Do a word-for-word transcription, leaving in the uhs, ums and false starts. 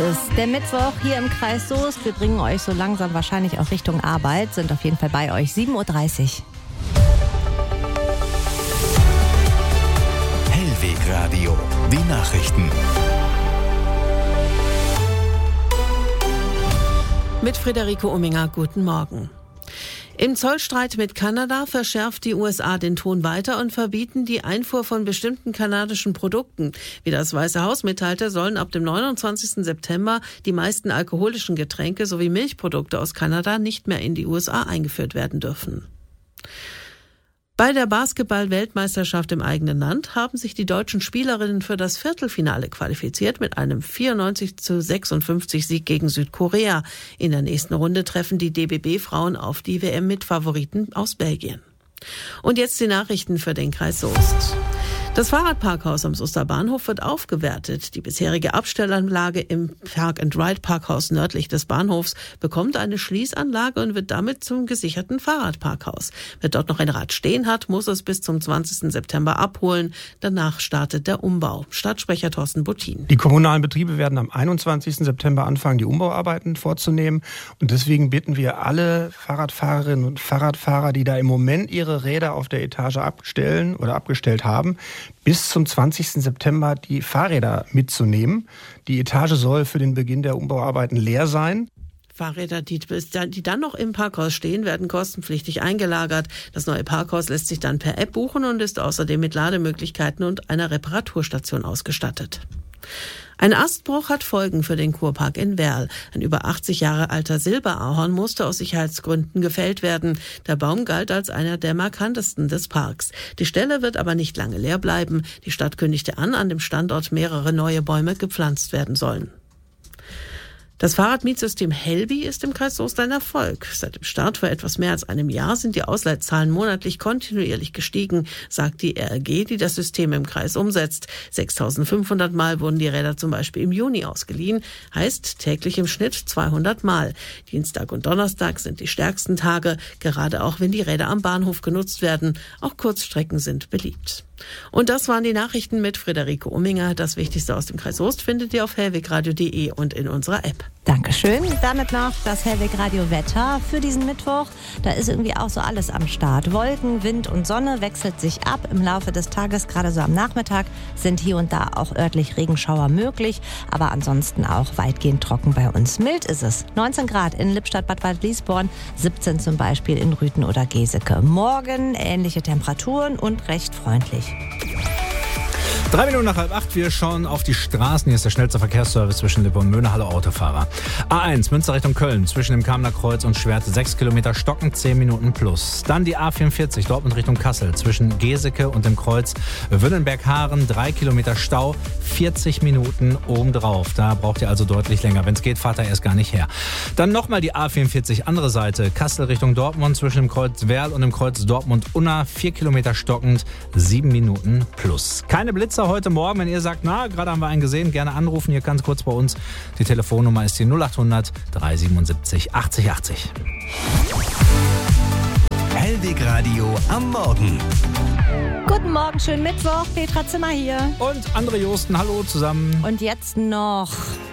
es. Der Mittwoch hier im Kreis Soest. Wir bringen euch so langsam wahrscheinlich auch Richtung Arbeit. Sind auf jeden Fall bei euch. sieben Uhr dreißig. Hellwegradio. Die Nachrichten. Mit Friederike Umminger, guten Morgen. Im Zollstreit mit Kanada verschärft die U S A den Ton weiter und verbieten die Einfuhr von bestimmten kanadischen Produkten. Wie das Weiße Haus mitteilte, sollen ab dem neunundzwanzigsten September die meisten alkoholischen Getränke sowie Milchprodukte aus Kanada nicht mehr in die U S A eingeführt werden dürfen. Bei der Basketball-Weltmeisterschaft im eigenen Land haben sich die deutschen Spielerinnen für das Viertelfinale qualifiziert mit einem vierundneunzig zu sechsundfünfzig Sieg gegen Südkorea. In der nächsten Runde treffen die D B B-Frauen auf die W M-Mitfavoriten aus Belgien. Und jetzt die Nachrichten für den Kreis Soest. Das Fahrradparkhaus am Soester Bahnhof wird aufgewertet. Die bisherige Abstellanlage im Park-and-Ride-Parkhaus nördlich des Bahnhofs bekommt eine Schließanlage und wird damit zum gesicherten Fahrradparkhaus. Wer dort noch ein Rad stehen hat, muss es bis zum zwanzigsten September abholen. Danach startet der Umbau. Stadtsprecher Thorsten Buttin. Die kommunalen Betriebe werden am einundzwanzigsten September anfangen, die Umbauarbeiten vorzunehmen. Und deswegen bitten wir alle Fahrradfahrerinnen und Fahrradfahrer, die da im Moment ihre Räder auf der Etage abstellen oder abgestellt haben, bis zum zwanzigsten September die Fahrräder mitzunehmen. Die Etage soll für den Beginn der Umbauarbeiten leer sein. Fahrräder, die, die dann noch im Parkhaus stehen, werden kostenpflichtig eingelagert. Das neue Parkhaus lässt sich dann per App buchen und ist außerdem mit Lademöglichkeiten und einer Reparaturstation ausgestattet. Ein Astbruch hat Folgen für den Kurpark in Werl. Ein über achtzig Jahre alter Silberahorn musste aus Sicherheitsgründen gefällt werden. Der Baum galt als einer der markantesten des Parks. Die Stelle wird aber nicht lange leer bleiben. Die Stadt kündigte an, an dem Standort mehrere neue Bäume gepflanzt werden sollen. Das Fahrradmietsystem Helbi ist im Kreis Soest ein Erfolg. Seit dem Start vor etwas mehr als einem Jahr sind die Ausleihzahlen monatlich kontinuierlich gestiegen, sagt die R R G, die das System im Kreis umsetzt. sechstausendfünfhundert Mal wurden die Räder zum Beispiel im Juni ausgeliehen, heißt täglich im Schnitt zweihundert Mal. Dienstag und Donnerstag sind die stärksten Tage, gerade auch wenn die Räder am Bahnhof genutzt werden. Auch Kurzstrecken sind beliebt. Und das waren die Nachrichten mit Friederike Umminger. Das Wichtigste aus dem Kreis Soest findet ihr auf hellwegradio punkt de und in unserer App. Dankeschön. Damit noch das Hellwegradio-Wetter für diesen Mittwoch. Da ist irgendwie auch so alles am Start. Wolken, Wind und Sonne wechselt sich ab im Laufe des Tages. Gerade so am Nachmittag sind hier und da auch örtlich Regenschauer möglich. Aber ansonsten auch weitgehend trocken bei uns. Mild ist es. neunzehn Grad in Lippstadt, Bad Waldliesborn, siebzehn zum Beispiel in Rüthen oder Geseke. Morgen ähnliche Temperaturen und recht freundlich. Drei Minuten nach halb acht, wir schauen auf die Straßen. Hier ist der schnellste Verkehrsservice zwischen Lippe und Möhne. Hallo Autofahrer. A eins, Münster Richtung Köln, zwischen dem Kamener Kreuz und Schwerte sechs Kilometer stocken, zehn Minuten plus. Dann die A vierundvierzig, Dortmund Richtung Kassel, zwischen Geseke und dem Kreuz Wünnenberg-Haaren, drei Kilometer Stau, vierzig Minuten obendrauf. Da braucht ihr also deutlich länger. Wenn es geht, fahrt ihr erst gar nicht her. Dann nochmal die A vierundvierzig, andere Seite, Kassel Richtung Dortmund, zwischen dem Kreuz Werl und dem Kreuz Dortmund-Unna, vier Kilometer stockend, sieben Minuten plus. Keine Blitzer heute Morgen, wenn ihr sagt, na, gerade haben wir einen gesehen, gerne anrufen, hier ganz kurz bei uns. Die Telefonnummer ist die null achthundert, dreihundertsiebenundsiebzig, achtzig achtzig. Hellwegradio am Morgen. Guten Morgen, schönen Mittwoch. Petra Zimmer hier. Und André Josten, hallo zusammen. Und jetzt noch